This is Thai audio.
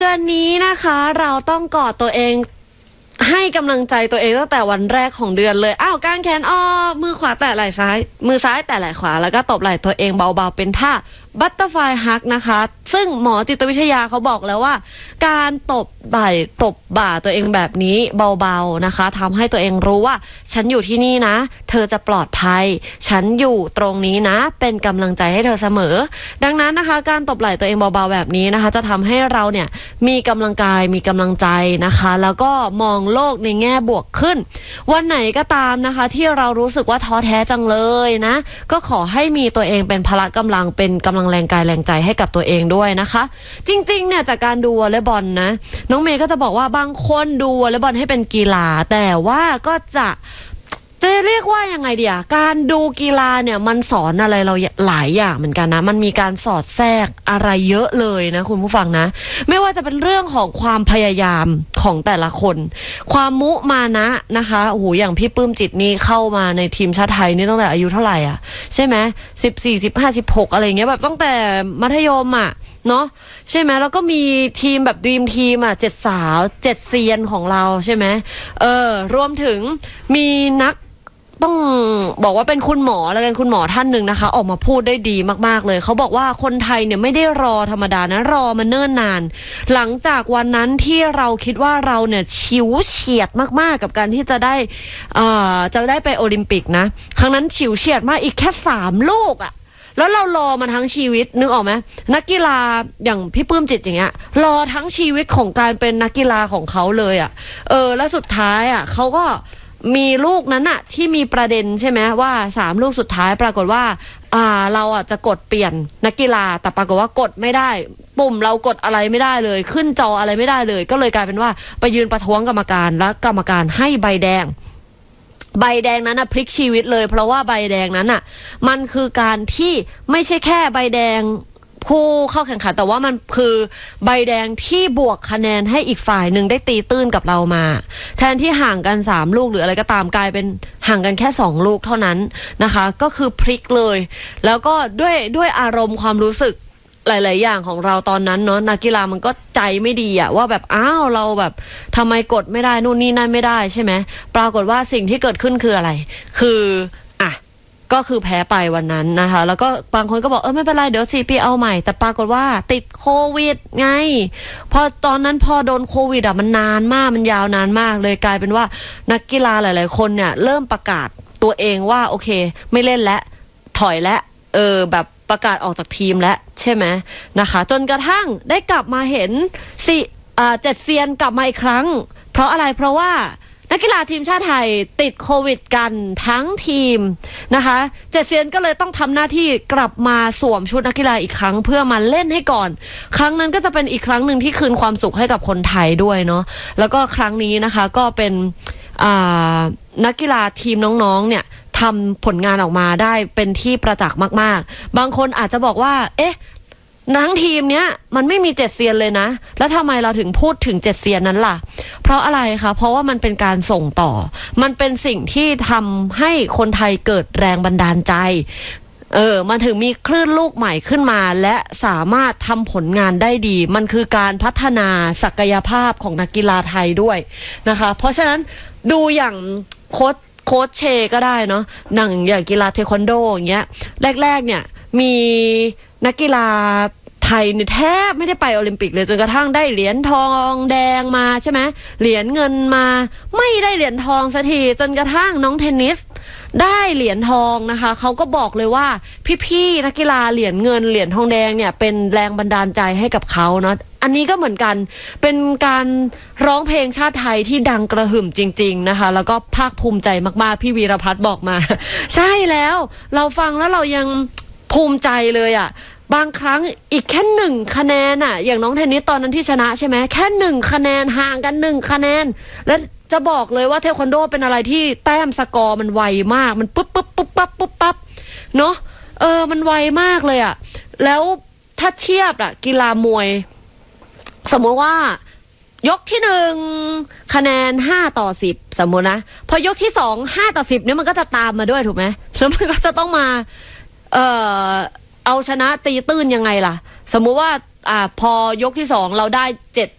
อนนี้นะคะเราต้องกอดตัวเองให้กำลังใจตัวเองตั้งแต่วันแรกของเดือนเลยกางแขนออกมือขวาแตะไหล่ซ้ายมือซ้ายแตะไหล่ขวาแล้วก็ตบไหล่ตัวเองเบาๆเป็นท่าบัตเตอร์ฟลายฮักนะคะซึ่งหมอจิตวิทยาเขาบอกแล้วว่าการตบบ่าตัวเองแบบนี้เบาๆนะคะทำให้ตัวเองรู้ว่าฉันอยู่ที่นี่นะเธอจะปลอดภัยฉันอยู่ตรงนี้นะเป็นกำลังใจให้เธอเสมอดังนั้นนะคะการตบไหล่ตัวเองเบาๆแบบนี้นะคะจะทำให้เราเนี่ยมีกำลังกายมีกำลังใจนะคะแล้วก็มองโลกในแง่บวกขึ้นวันไหนก็ตามนะคะที่เรารู้สึกว่าท้อแท้จังเลยนะก็ขอให้มีตัวเองเป็นพละกำลังเป็นกำลังแรงกายแรงใจให้กับตัวเองด้วยนะคะจริงๆเนี่ยจากการดูวอลเลย์บอลนะน้องเมย์ก็จะบอกว่าบางคนดูวอลเลย์บอลให้เป็นกีฬาแต่ว่าก็จะเรียกว่ายังไงดีอะการดูกีฬาเนี่ยมันสอนอะไรเราหลายอย่างเหมือนกันนะมันมีการสอดแทรกอะไรเยอะเลยนะคุณผู้ฟังนะไม่ว่าจะเป็นเรื่องของความพยายามของแต่ละคนความมุมานะนะคะโอ้โหอย่างพี่ปื้มจิตนี่เข้ามาในทีมชาติไทยนี่ตั้งแต่อายุเท่าไหร่อ่ะใช่ไหม14 15 16อะไรเงี้ยแบบตั้งแต่มัธยมอ่ะเนาะใช่ไหมแล้วก็มีทีมแบบดีมทีม7 สาว7เซียนของเราใช่ไหมรวมถึงมีนักต้องบอกว่าเป็นคุณหมอแล้วกันคุณหมอท่านหนึ่งนะคะออกมาพูดได้ดีมากๆเลยเขาบอกว่าคนไทยเนี่ยไม่ได้รอธรรมดานะรอมาเนิ่นนานหลังจากวันนั้นที่เราคิดว่าเราเนี่ยฉิวเฉียดมากๆกับการที่จะได้ไปโอลิมปิกนะครั้งนั้นฉิวเฉียดมากอีกแค่3 ลูกอ่ะแล้วเรารอมาทั้งชีวิตนึกออกไหมนักกีฬาอย่างพี่ปื้มจิตอย่างเงี้ยรอทั้งชีวิตของการเป็นนักกีฬาของเขาเลยอ่ะแล้วสุดท้ายอ่ะเขาก็มีลูกนั้นอะที่มีประเด็นใช่ไหมว่า3 ลูกสุดท้ายปรากฏว่าเราอะจะกดเปลี่ยนนักกีฬาแต่ปรากฏว่ากดไม่ได้ปุ่มเรากดอะไรไม่ได้เลยขึ้นจออะไรไม่ได้เลยก็เลยกลายเป็นว่าไปยืนประท้วงกรรมการและกรรมการให้ใบแดงนั้นนะพลิกชีวิตเลยเพราะว่าใบแดงนั้นอะมันคือการที่ไม่ใช่แค่ใบแดงผู้เข้าแข่งขันแต่ว่ามันคือใบแดงที่บวกคะแนนให้อีกฝ่ายหนึ่งได้ตีตื้นกับเรามาแทนที่ห่างกัน3 ลูกหรืออะไรก็ตามกลายเป็นห่างกันแค่2 ลูกเท่านั้นนะคะก็คือพลิกเลยแล้วก็ด้วยอารมณ์ความรู้สึกหลายๆอย่างของเราตอนนั้นเนาะนักกีฬามันก็ใจไม่ดีอะว่าแบบเราแบบทำไมกดไม่ได้นู่นนี่นั่นไม่ได้ใช่ไหมปรากฏว่าสิ่งที่เกิดขึ้นคืออะไรคือก็คือแพ้ไปวันนั้นนะคะแล้วก็บางคนก็บอกไม่เป็นไรเดี๋ยว4 ปีเอาใหม่แต่ปรากฏว่าติดโควิดไงพอตอนนั้นพอโดนโควิดมันนานมากมันยาวนานมากเลยกลายเป็นว่านักกีฬาหลายๆคนเนี่ยเริ่มประกาศตัวเองว่าโอเคไม่เล่นแล้วถอยแล้วแบบประกาศออกจากทีมแล้วใช่ไหมนะคะจนกระทั่งได้กลับมาเห็น7 เซียนกลับมาอีกครั้งเพราะอะไรเพราะว่านักกีฬาทีมชาติไทยติดโควิดกันทั้งทีมนะคะ7 เซียนก็เลยต้องทำหน้าที่กลับมาสวมชุดนักกีฬาอีกครั้งเพื่อมาเล่นให้ก่อนครั้งนั้นก็จะเป็นอีกครั้งหนึ่งที่คืนความสุขให้กับคนไทยด้วยเนาะแล้วก็ครั้งนี้นะคะก็เป็นนักกีฬาทีมน้องๆเนี่ยทำผลงานออกมาได้เป็นที่ประจักษ์มากๆบางคนอาจจะบอกว่าทั้งทีมเนี้ยมันไม่มี7 เซียนเลยนะแล้วทำไมเราถึงพูดถึง7 เซียนนั้นล่ะเพราะอะไรคะเพราะว่ามันเป็นการส่งต่อมันเป็นสิ่งที่ทำให้คนไทยเกิดแรงบันดาลใจมันถึงมีคลื่นลูกใหม่ขึ้นมาและสามารถทำผลงานได้ดีมันคือการพัฒนาศักยภาพของนักกีฬาไทยด้วยนะคะเพราะฉะนั้นดูอย่างโค้ชเชก็ได้เนาะอย่างกีฬาเทควันโดอย่างเงี้ยแรกๆเนี่ยมีนักกีฬาไทยเนี่ยแทบไม่ได้ไปโอลิมปิกเลยจนกระทั่งได้เหรียญทองแดงมาใช่ไหมเหรียญเงินมาไม่ได้เหรียญทองสักทีจนกระทั่งน้องเทนนิสได้เหรียญทองนะคะเขาก็บอกเลยว่าพี่ๆนักกีฬาเหรียญเงินเหรียญทองแดงเนี่ยเป็นแรงบันดาลใจให้กับเขาเนาะอันนี้ก็เหมือนกันเป็นการร้องเพลงชาติไทยที่ดังกระหึ่มจริงๆนะคะแล้วก็ภาคภูมิใจมากๆพี่วีรพัฒน์บอกมาใช่แล้วเราฟังแล้วเรายังภูมิใจเลยอ่ะบางครั้งอีกแค่1 คะแนนอ่ะอย่างน้องเทนนิสตอนนั้นที่ชนะใช่ไหมแค่1 คะแนนห่างกัน1 คะแนนแล้วจะบอกเลยว่าเทควันโดเป็นอะไรที่แต้มสกอร์มันไวมากมันปุ๊บเนาะมันไวมากเลยอ่ะแล้วถ้าเทียบกีฬามวยสมมติว่ายกที่1คะแนน5-10สมมตินะพอยกที่2 5-10เนี่ยมันก็จะตามมาด้วยถูกไหมแล้วมันก็จะต้องมาเอาชนะตีตื้นยังไงล่ะสมมุติว่าพอยกที่2เราได้